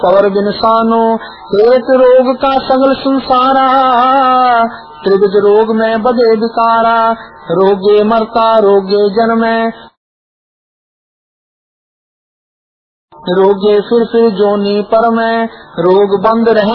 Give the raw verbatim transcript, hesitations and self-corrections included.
power बिनसानो एक रोग का सगल संसारा, त्रिविध रोग में बदे विकारा, रोगे मरता रोगे जन्मे, रोगे फिर फिर जोनी पर में, रोग बंद रहे